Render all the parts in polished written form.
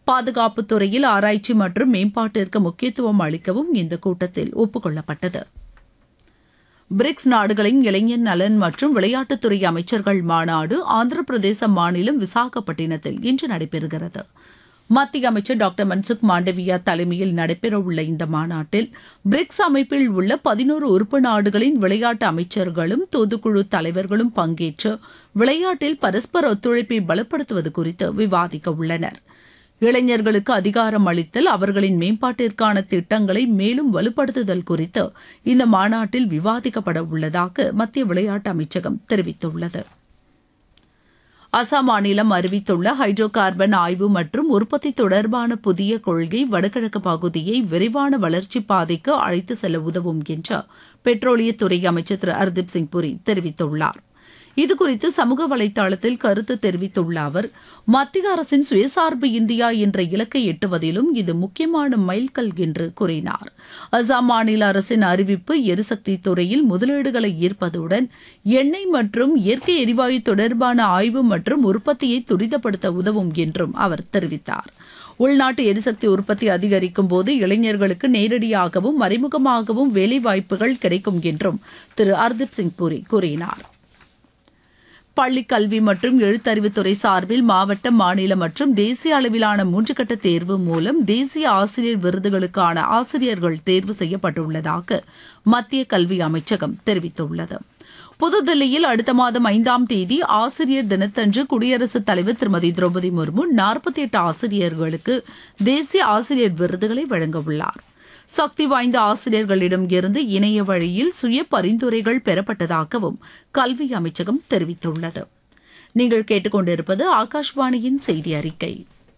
பாதுகாப்புத் துறையில் ஆராய்ச்சி மற்றும் மேம்பாட்டிற்கு முக்கியத்துவம் அளிக்கவும் இந்த கூட்டத்தில் ஒப்புக்கொள்ளப்பட்டது. பிரிக்ஸ் நாடுகளின் இளைஞர் நலன் மற்றும் விளையாட்டுத்துறை அமைச்சர்கள் மாநாடு ஆந்திர பிரதேச மாநிலம் விசாகப்பட்டினத்தில் இன்று நடைபெறுகிறது. மத்திய அமைச்சர் டாக்டர் மன்சுக் மாண்டவியா தலைமையில் நடைபெறவுள்ள இந்த மாநாட்டில் பிரிக்ஸ் அமைப்பில் உள்ள 11 உறுப்பு நாடுகளின் விளையாட்டு அமைச்சர்களும் தூதுக்குழு தலைவர்களும் பங்கேற்று விளையாட்டில் பரஸ்பர ஒத்துழைப்பை பலப்படுத்துவது குறித்து விவாதிக்க உள்ளனர். இளைஞர்களுக்கு அதிகாரம் அளித்தல், அவர்களின் மேம்பாட்டிற்கான திட்டங்களை மேலும் வலுப்படுத்துதல் குறித்து இந்த மாநாட்டில் விவாதிக்கப்பட உள்ளதாக மத்திய விளையாட்டு அமைச்சகம் தெரிவித்துள்ளது. அசாம் மாநிலம் அறிவித்துள்ள ஹைட்ரோ கார்பன் ஆய்வு மற்றும் உற்பத்தி தொடர்பான புதிய கொள்கை வடகிழக்கு பகுதியை விரைவான வளர்ச்சிப் பாதைக்கு அழைத்து செல்ல உதவும் என்று பெட்ரோலியத்துறை அமைச்சர் திரு ஹர்தீப் சிங் புரி தெரிவித்துள்ளார். இதுகுறித்து சமூக வலைதளத்தில் கருத்து தெரிவித்துள்ள அவர், மத்திய அரசின் சுயசார்பு இந்தியா என்ற இலக்கை எட்டுவதிலும் இது முக்கியமான மைல்கல் என்று கூறினார். அசாம் மாநில அரசின் அறிவிப்பு எரிசக்தி துறையில் முதலீடுகளை ஈர்ப்பதுடன் எண்ணெய் மற்றும் இயற்கை எரிவாயு தொடர்பான ஆய்வு மற்றும் உற்பத்தியை துரிதப்படுத்த உதவும் என்றும் அவர் தெரிவித்தார். உள்நாட்டு எரிசக்தி உற்பத்தி அதிகரிக்கும் போது இளைஞர்களுக்கு நேரடியாகவும் மறைமுகமாகவும் வேலைவாய்ப்புகள் கிடைக்கும் என்றும் திரு ஹர்தீப் சிங் புரி கூறினார். பள்ளிக் கல்வி மற்றும் எழுத்தறிவுத்துறை சார்பில் மாவட்ட, மாநில மற்றும் தேசிய அளவிலான 3 கட்ட தேர்வு மூலம் தேசிய ஆசிரியர் விருதுகளுக்கான ஆசிரியர்கள் தேர்வு செய்யப்பட்டுள்ளதாக மத்திய கல்வி அமைச்சகம் தெரிவித்துள்ளது. புதுதில்லியில் அடுத்த மாதம் 5ஆம் தேதி ஆசிரியர் தினத்தன்று குடியரசுத் தலைவர் திருமதி திரௌபதி முர்மு 48 ஆசிரியர்களுக்கு தேசிய ஆசிரியர் விருதுகளை வழங்கவுள்ளார். சக்தி வாய்ந்த ஆசிரியர்களிடம் இருந்து இணைய வழியில் சுய பரிந்துரைகள் பெறப்பட்டதாகவும் கல்வி அமைச்சகம் தெரிவித்துள்ளது. நீங்கள் கேட்டுக்கொண்டிருப்பது ஆகாஷ்வாணியின் செய்தி அறிக்கை.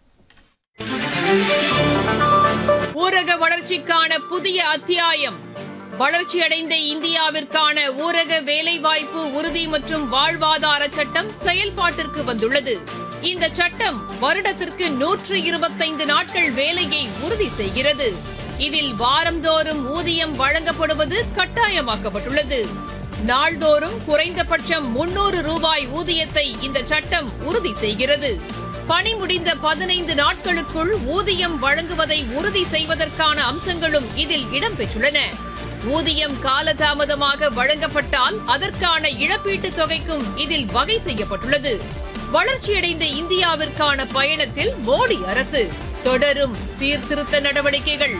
ஊரக வளர்ச்சிக்கான புதிய அத்தியாயம். வளர்ச்சியடைந்த இந்தியாவிற்கான ஊரக வேலைவாய்ப்பு உறுதி மற்றும் வாழ்வாதார சட்டம் செயல்பாட்டிற்கு வந்துள்ளது. இந்த சட்டம் வருடத்திற்கு 125 நாட்கள் வேலையை உறுதி செய்கிறது. இதில் வாரந்தோறும் ஊதியம் வழங்கப்படுவது கட்டாயமாக்கப்பட்டுள்ளது. நாள்தோறும் குறைந்தபட்சம் 300 ரூபாய் ஊதியத்தை இந்த சட்டம் உறுதி செய்கிறது. பணி முடிந்த 15 நாட்களுக்குள் ஊதியம் வழங்குவதை உறுதி செய்வதற்கான அம்சங்களும் இதில் இடம்பெற்றுள்ளன. ஊதியம் காலதாமதமாக வழங்கப்பட்டால் அதற்கான இழப்பீட்டுத் தொகைக்கும் இதில் வகை செய்யப்பட்டுள்ளது. வளர்ச்சியடைந்த இந்தியாவிற்கான பயணத்தில் மோடி அரசு தொடரும் சீர்திருத்த நடவடிக்கைகள்.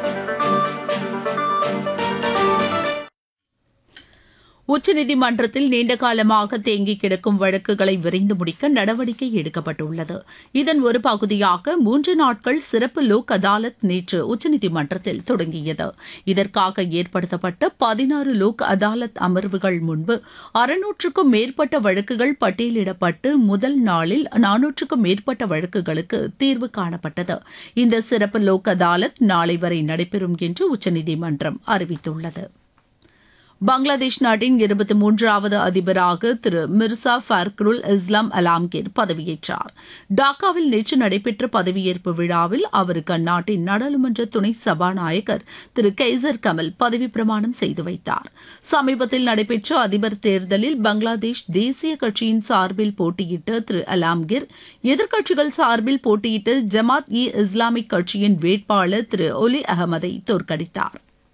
உச்சநீதிமன்றத்தில் நீண்டகாலமாக தேங்கி கிடக்கும் வழக்குகளை விரைந்து முடிக்க நடவடிக்கை எடுக்கப்பட்டுள்ளது. இதன் ஒரு பகுதியாக 3 நாட்கள் சிறப்பு லோக் அதாலத் நேற்று உச்சநீதிமன்றத்தில் தொடங்கியது. இதற்காக ஏற்படுத்தப்பட்ட 16 லோக் அதாலத் அமர்வுகள் முன்பு 600க்கும் மேற்பட்ட வழக்குகள் பட்டியலிடப்பட்டு முதல் நாளில் 400க்கும் மேற்பட்ட வழக்குகளுக்கு தீர்வு காணப்பட்டது. இந்த சிறப்பு லோக் அதாலத் நாளை வரை நடைபெறும் என்று உச்சநீதிமன்றம் அறிவித்துள்ளது. பங்களாதேஷ் நாட்டின் 23வது அதிபராக திரு மிர்சா ஃபர்க்ருல் இஸ்லாம் அலாம்கீர் பதவியேற்றார். டாக்காவில் நேற்று நடைபெற்ற பதவியேற்பு விழாவில் அவருக்கு அந்நாட்டின் நாடாளுமன்ற துணை சபாநாயகர் திரு கெய்சர் கமல் பதவி பிரமாணம் செய்து வைத்தார். சமீபத்தில் நடைபெற்ற அதிபர் தேர்தலில் பங்களாதேஷ் தேசிய கட்சியின் சார்பில் போட்டியிட்ட திரு அலாம்கீர் எதிர்க்கட்சிகள் சார்பில் போட்டியிட்ட ஜமாத் இ இஸ்லாமிக் கட்சியின் வேட்பாளர் திரு ஒலி அகமதை தோற்கடித்தார்.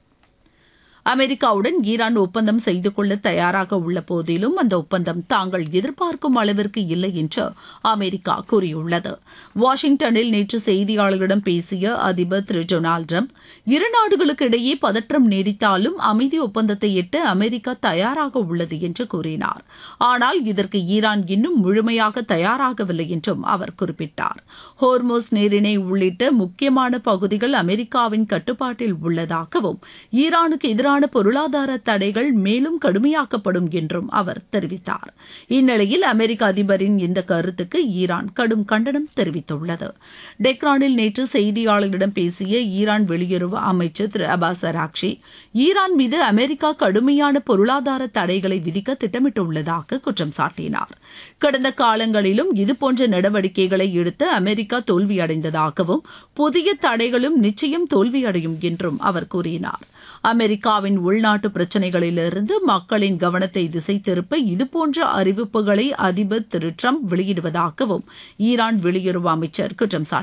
அமெரிக்காவுடன் ஈரான் ஒப்பந்தம் செய்து கொள்ள தயாராக உள்ள போதிலும் அந்த ஒப்பந்தம் தாங்கள் எதிர்பார்க்கும் அளவிற்கு இல்லை என்று அமெரிக்கா கூறியுள்ளது. வாஷிங்டனில் நேற்று செய்தியாளர்களிடம் பேசிய அதிபர் திரு டொனால்டு டிரம்ப், இரு நாடுகளுக்கு இடையே பதற்றம் நீடித்தாலும் அமைதி ஒப்பந்தத்தை எட்ட அமெரிக்கா தயாராக உள்ளது என்று கூறினார். ஆனால் இதற்கு ஈரான் இன்னும் முழுமையாக தயாராகவில்லை என்றும் அவர் குறிப்பிட்டார். ஹோர்மோஸ் நீரிணை உள்ளிட்ட முக்கியமான பகுதிகள் அமெரிக்காவின் கட்டுப்பாட்டில் உள்ளதாகவும் ஈரானுக்கு எதிரான பொருளாதார தடைகள் மேலும் கடுமையாக்கப்படும் என்றும் அவர் தெரிவித்தார். இந்நிலையில் அமெரிக்க அதிபரின் இந்த கருத்துக்கு ஈரான் கடும் கண்டனம் தெரிவித்துள்ளது. டெக்ரானில் நேற்று செய்தியாளர்களிடம் பேசிய ஈரான் வெளியுறவு அமைச்சர் திரு அப்பாஸ் அராக்ஷி, ஈரான் மீது அமெரிக்கா கடுமையான பொருளாதார தடைகளை விதிக்க திட்டமிட்டுள்ளதாக குற்றம் சாட்டினார். கடந்த காலங்களிலும் இதுபோன்ற நடவடிக்கைகளை எடுத்த அமெரிக்கா தோல்வியடைந்ததாகவும் புதிய தடைகளும் நிச்சயம் தோல்வியடையும் என்றும் அவர் கூறினார். அமெரிக்காவின் உள்நாட்டு பிரச்சினைகளிலிருந்து மக்களின் கவனத்தை திசை திருப்ப இதுபோன்ற அறிவிப்புகளை அதிபர் திரு டிரம்ப் வெளியிடுவதாகவும் ஈரான் வெளியுறவு அமைச்சர் குற்றம் சாட்டினார்.